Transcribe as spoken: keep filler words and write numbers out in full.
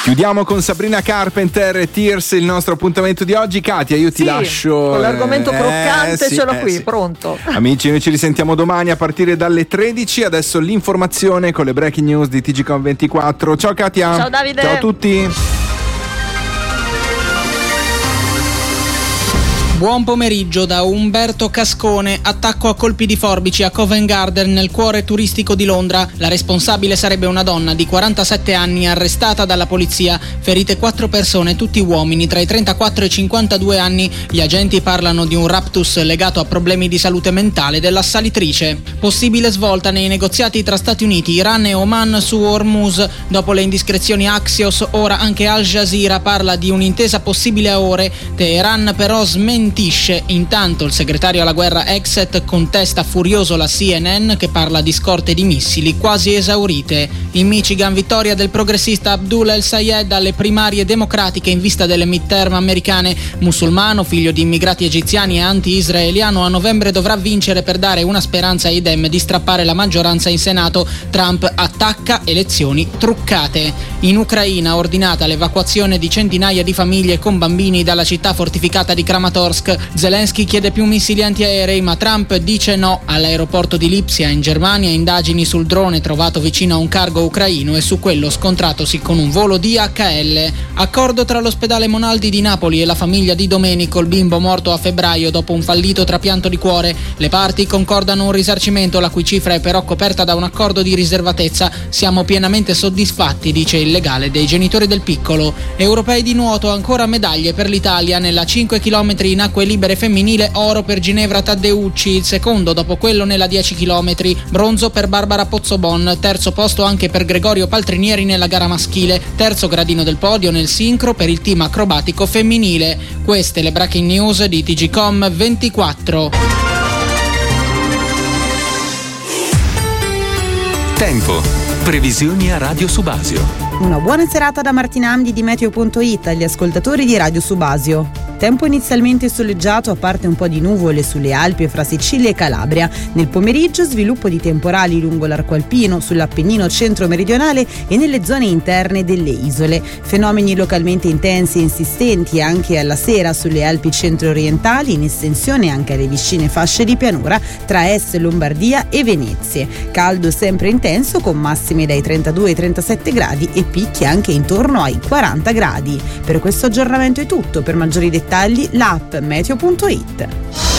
Chiudiamo con Sabrina Carpenter e Tears il nostro appuntamento di oggi. Katia, io ti sì, lascio. Con l'argomento eh, croccante sì, ce l'ho eh, qui, sì. pronto. Amici, noi ci risentiamo domani a partire dalle tredici. Adesso l'informazione con le breaking news di T G Com ventiquattro. Ciao Katia. Ciao Davide. Ciao a tutti. Buon pomeriggio da Umberto Cascone. Attacco a colpi di forbici a Covent Garden nel cuore turistico di Londra. La responsabile sarebbe una donna di quarantasette anni arrestata dalla polizia. Ferite quattro persone, tutti uomini tra i trentaquattro e i cinquantadue anni. Gli agenti parlano di un raptus legato a problemi di salute mentale dell'assalitrice. Possibile svolta nei negoziati tra Stati Uniti, Iran e Oman su Hormuz. Dopo le indiscrezioni Axios, ora anche Al Jazeera parla di un'intesa possibile a ore. Teheran però smentisce. Intanto il segretario alla guerra Exet contesta furioso la C N N che parla di scorte di missili quasi esaurite. In Michigan vittoria del progressista Abdul El Sayed alle primarie democratiche in vista delle midterm americane. Musulmano, figlio di immigrati egiziani e anti-israeliano, a novembre dovrà vincere per dare una speranza ai Dem di strappare la maggioranza in Senato. Trump attacca elezioni truccate. In Ucraina ordinata l'evacuazione di centinaia di famiglie con bambini dalla città fortificata di Kramatorsk. Zelensky chiede più missili antiaerei, ma Trump dice no. All'aeroporto di Lipsia in Germania indagini sul drone trovato vicino a un cargo ucraino e su quello scontratosi con un volo D H L. Accordo tra l'ospedale Monaldi di Napoli e la famiglia di Domenico, il bimbo morto a febbraio dopo un fallito trapianto di cuore. Le parti concordano un risarcimento la cui cifra è però coperta da un accordo di riservatezza. Siamo pienamente soddisfatti, dice il legale dei genitori del piccolo. Europei di nuoto, ancora medaglie per l'Italia nella cinque chilometri in acque libere femminile, oro per Ginevra Taddeucci, il secondo dopo quello nella dieci chilometri, bronzo per Barbara Pozzobon, terzo posto anche per Gregorio Paltrinieri nella gara maschile, terzo gradino del podio nel sincro per il team acrobatico femminile. Queste le breaking news di T G Com ventiquattro. Tempo. Previsioni a Radio Subasio. Una buona serata da Martina Amdi di Meteo punto it agli ascoltatori di Radio Subasio. Tempo inizialmente soleggiato a parte un po' di nuvole sulle Alpi e fra Sicilia e Calabria. Nel pomeriggio sviluppo di temporali lungo l'arco alpino, sull'Appennino centro-meridionale e nelle zone interne delle isole. Fenomeni localmente intensi e insistenti anche alla sera sulle Alpi centro-orientali, in estensione anche alle vicine fasce di pianura tra Est, Lombardia e Venezie. Caldo sempre intenso con massime dai trentadue ai trentasette gradi e picchi anche intorno ai quaranta gradi. Per questo aggiornamento è tutto. Per maggiori dettagli l'app Meteo punto it.